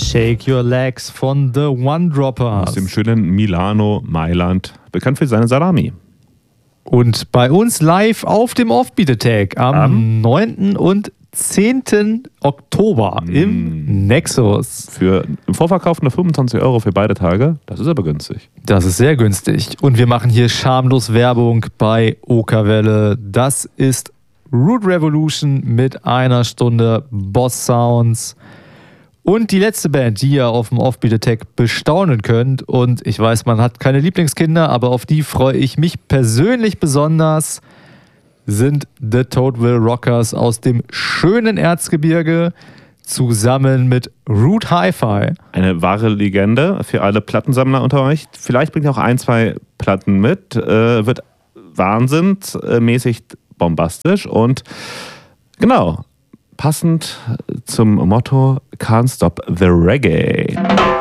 Shake Your Legs von The One Droppers. Aus dem schönen Milano, Mailand, bekannt für seine Salami. Und bei uns live auf dem Offbeat Attack am 9. und 10. Oktober im Nexus. Im Vorverkauf nur 25 € für beide Tage. Das ist aber günstig. Das ist sehr günstig. Und wir machen hier schamlos Werbung bei Okerwelle. Das ist Root Revolution mit 1 Stunde Boss Sounds. Und die letzte Band, die ihr auf dem Offbeat Attack bestaunen könnt. Und ich weiß, man hat keine Lieblingskinder, aber auf die freue ich mich persönlich besonders, sind The Toadville Rockers aus dem schönen Erzgebirge zusammen mit Root Hi-Fi. Eine wahre Legende für alle Plattensammler unter euch. Vielleicht bringt ihr auch 1, 2 Platten mit. Wird wahnsinnsmäßig bombastisch und genau, passend zum Motto Can't Stop the Reggae.